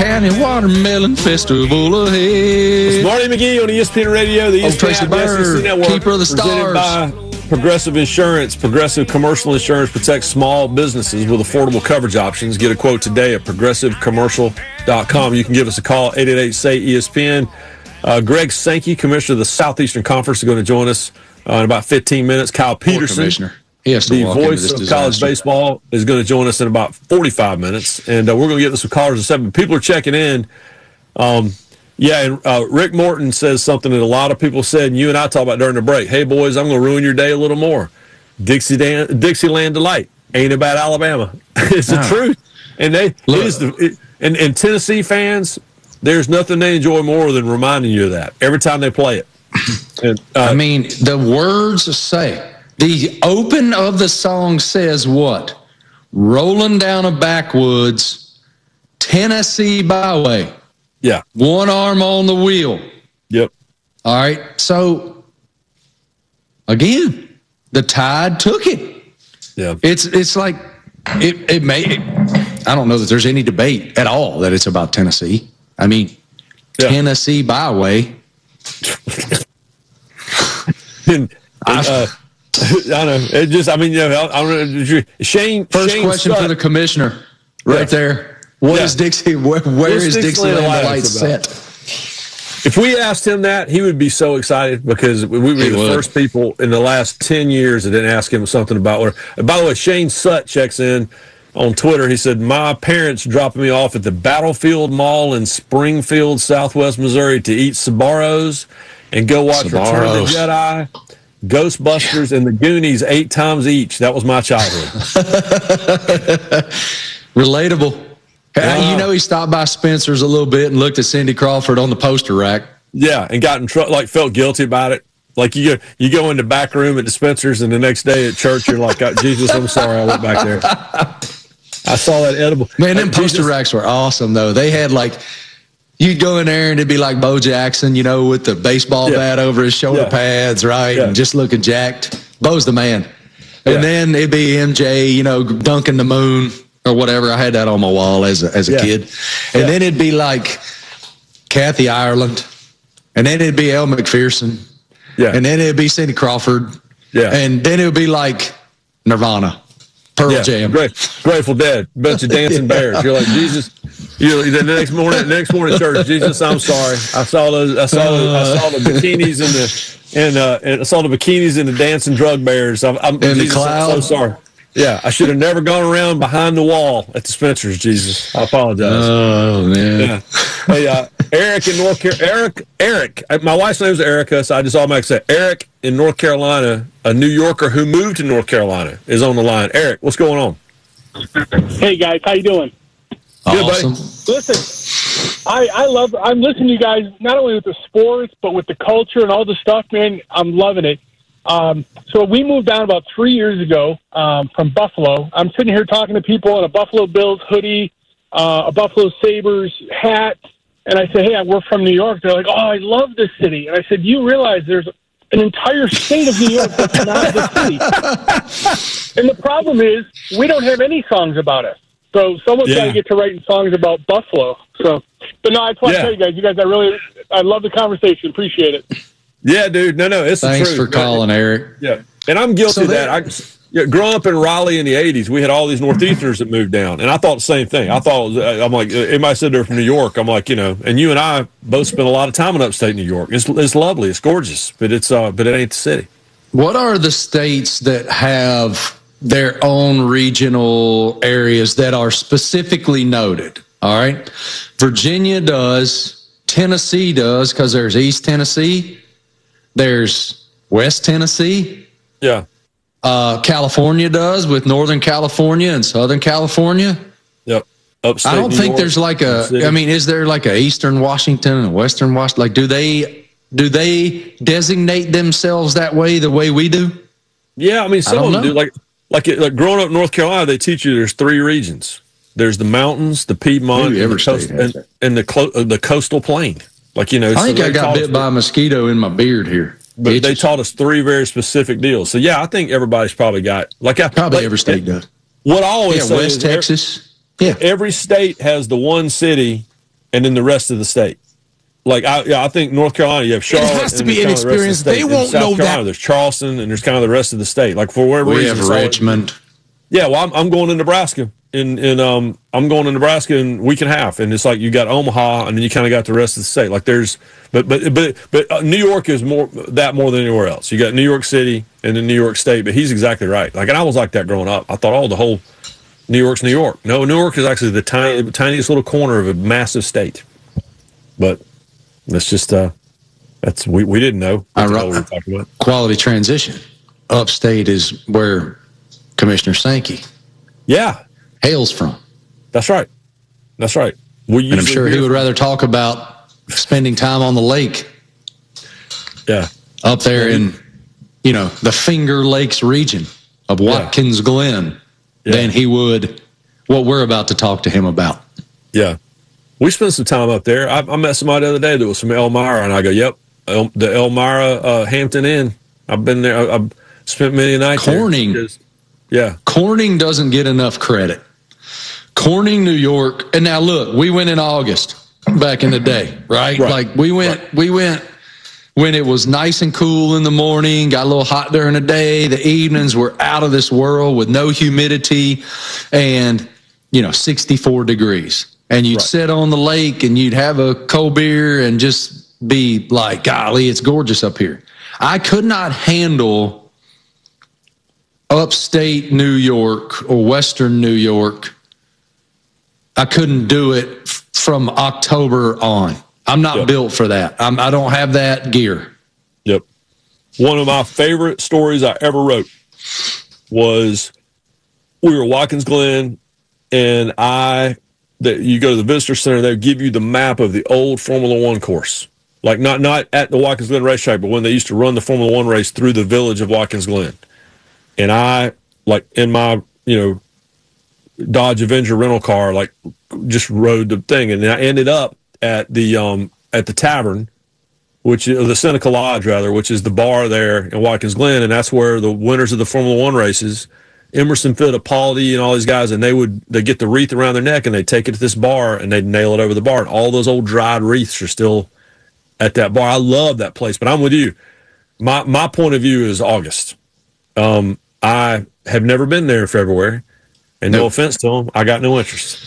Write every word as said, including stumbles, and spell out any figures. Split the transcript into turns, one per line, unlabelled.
County Watermelon Festival ahead.
It's Marty McGee on E S P N Radio, the E S P N
Tracy Bird,
Network,
Keeper of the
presented
Stars.
by Progressive Insurance. Progressive Commercial Insurance protects small businesses with affordable coverage options. Get a quote today at progressive commercial dot com. You can give us a call, eight eight eight, S A Y, E S P N. Uh, Greg Sankey, Commissioner of the Southeastern Conference, is going to join us uh, in about fifteen minutes. Kyle Peterson,
he has to
the
walk into
voice
this
of
disaster.
college baseball, is going to join us in about forty-five minutes. And uh, we're going to get this with callers at seven. People are checking in. Um, yeah, and uh, Rick Morton says something that a lot of people said, and you and I talked about during the break. Hey, boys, I'm going to ruin your day a little more. Dixie Dan- Dixieland Delight ain't about Alabama. It's the
No.
truth. And they
Look.
it is the it, and, and Tennessee fans, there's nothing they enjoy more than reminding you of that every time they play it. And, uh,
I mean, the words say, the open of the song says what? Rolling down a backwoods, Tennessee byway.
yeah.
One arm on the wheel.
Yep.
All right. So, again, the Tide took it.
Yeah.
It's it's like, it, it may, it, I don't know that there's any debate at all that it's about Tennessee. I mean,
Yeah.
Tennessee byway.
And, and, uh, I know. It just, I mean, you know, I, I don't know. Shane.
First
Shane
question
Sutton,
for the commissioner, right
Yeah.
there. What
Yeah.
is Dixie? Where, where
What's
is
Dixieland
Dixieland
Delights
Delight
about?
set?
If we asked him that, he would be so excited because we were
He
the
would.
first people in the last ten years that didn't ask him something about what. And by the way, Shane Sutt checks in on Twitter. He said, my parents dropping me off at the Battlefield Mall in Springfield, Southwest Missouri to eat Sbarro's and go watch Return of the
Sbarro's.
Jedi, Ghostbusters, and the Goonies eight times each. That was my childhood.
Relatable. Hey,
Wow.
You know, he stopped by Spencer's a little bit and looked at Cindy Crawford on the poster rack.
Yeah, and got in trouble, like felt guilty about it. Like you go, you go in the back room at the Spencer's, and the next day at church, you're like, "Oh, Jesus, I'm sorry, I went back there. I saw that edible."
Man, them
Like,
poster
Jesus-
racks were awesome, though. They had like, you'd go in there and it'd be like Bo Jackson, you know, with the baseball
Yeah.
bat over his shoulder
Yeah.
pads, right?
Yeah.
And just looking jacked. Bo's the man. And
Yeah.
then it'd be M J, you know, dunking the moon or whatever. I had that on my wall as a, as a
Yeah.
kid. And
Yeah.
then it'd be like Kathy Ireland. And then it'd be Elle McPherson.
Yeah,
And then it'd be Cindy Crawford.
Yeah.
And then it would be like Nirvana, Pearl
yeah,
Jam.
Great, Grateful Dead, bunch of dancing bears. You're like, Jesus. You're the next morning, the next morning at church. Jesus, I'm sorry. I saw those. I saw. The, I saw the bikinis and the and uh, and I saw the bikinis and the dancing drug bears. I'm, I'm,
the
Jesus, I'm so
cloud.
sorry. Yeah, I should have never gone around behind the wall at the Spencer's. Jesus, I apologize.
Oh, man.
Yeah. Hey, uh, Eric in North Carolina. Eric, Eric. uh, My wife's name is Erica, so I just automatically say Eric in North Carolina, a New Yorker who moved to North Carolina, is on the line. Eric, what's going on?
Hey guys, how you doing?
Good, buddy.
Awesome.
Listen, I, I love. I'm listening to you guys not only with the sports but with the culture and all the stuff. Man, I'm loving it. Um, so we moved down about three years ago um, from Buffalo. I'm sitting here talking to people in a Buffalo Bills hoodie, uh, a Buffalo Sabres hat, and I say, "Hey, we're from New York." They're like, "Oh, I love this city." And I said, "You realize there's an entire state of New York that's not the city?" And the problem is we don't have any songs about us. So someone's
Yeah.
got to get to writing songs about Buffalo. So, but no, I just want
Yeah.
to tell you guys, you guys, I really, I love the conversation. Appreciate it.
Yeah, dude. No, no, it's
Thanks
the
for
truth.
calling, Eric.
Yeah, and I'm guilty
So
of that. I, yeah, growing up in Raleigh in the eighties, we had all these Northeasterners that moved down, and I thought the same thing. I thought, I'm like, everybody said they're from New York. I'm like, you know, and you and I both spent a lot of time in upstate New York. It's it's lovely, it's gorgeous, but it's uh, but it ain't the city.
What are the states that have their own regional areas that are specifically noted? All right. Virginia does. Tennessee does, because there's East Tennessee. There's West Tennessee.
Yeah,
Uh, California does with Northern California and Southern California.
yep. Upstate
I don't
New
think
York,
there's like a,
city.
I mean, is there like a Eastern Washington and a Western Washington? Like, do they, do they designate themselves that way, the way we do?
Yeah, I mean, some
don't
of them
know.
do. Like, like, it, like growing up in North Carolina, they teach you there's three regions. There's the mountains, the Piedmont,
Maybe
and
every
the, coast,
state has
and, and the clo- uh, the coastal plain. Like, you know,
I think
so
I
they
got
taught
bit
us-
by a mosquito in my beard here.
But they
Itches.
taught us three very specific deals. So yeah, I think everybody's probably got like I,
Probably
like,
every state does.
What I always
Yeah,
say
West
is
Texas. Yeah.
Every, every state has the one city and then the rest of the state. Like I, yeah, I think North Carolina, you have Charlotte.
It has to
and
be
there's kind of the rest of the
inexperienced.
state.
They
In
won't
South
know
Carolina,
that.
There's Charleston, and there's kind of the rest of the state. Like for whatever
We
reason,
have
it's all-
Richmond.
yeah, well, I'm, I'm going to Nebraska. In in um, I'm going to Nebraska in a week and a half, and it's like you got Omaha, and then you kind of got the rest of the state. Like there's, but but but but uh, New York is more that more than anywhere else. You got New York City and then New York State. But he's exactly right. Like, and I was like that growing up. I thought, oh, the whole New York's New York. No, New York is actually the tiny tiniest little corner of a massive state. But that's just uh, that's we, we didn't know what the hell we were talking about.
Quality transition. Upstate is where Commissioner Sankey
Yeah,
hails from.
that's right. That's right. We
And I'm
usually
sure he
hear-
would rather talk about spending time on the lake
Yeah,
up there in, you know, the Finger Lakes region of Watkins Glen
Yeah.
than he would what we're about to talk to him about.
yeah. We spent some time up there. I, I met somebody the other day that was from Elmira, and I go, "Yep, El, the Elmira uh, Hampton Inn. I've been there. I, I've spent many nights there."
Corning.
Because- Yeah,
Corning doesn't get enough credit. Corning, New York, and now look, we went in August back in the day, right?
Right.
Like we went,
Right.
we went when it was nice and cool in the morning, got a little hot during the day. The evenings were out of this world with no humidity and, you know, sixty-four degrees. And you'd
Right.
sit on the lake and you'd have a cold beer and just be like, golly, it's gorgeous up here. I could not handle upstate New York or Western New York. I couldn't do it f- from October on. I'm not
Yep.
built for that. I'm, I don't have that gear.
yep. One of my favorite stories I ever wrote was we were at Watkins Glen, and I that you go to the visitor center, they give you the map of the old Formula One course. Like not not at the Watkins Glen racetrack, but when they used to run the Formula One race through the village of Watkins Glen. And I, like in my, you know, Dodge Avenger rental car, like just rode the thing, and I ended up at the um at the tavern, which is the Seneca Lodge rather, which is the bar there in Watkins Glen, and that's where the winners of the Formula One races, Emerson Fittipaldi and all these guys, and they would they get the wreath around their neck and they take it to this bar and they'd nail it over the bar, and all those old dried wreaths are still at that bar. I love that place, but I'm with you. My my point of view is August. Um, I have never been there in February, and no
Nope.
offense to them, I got no interest.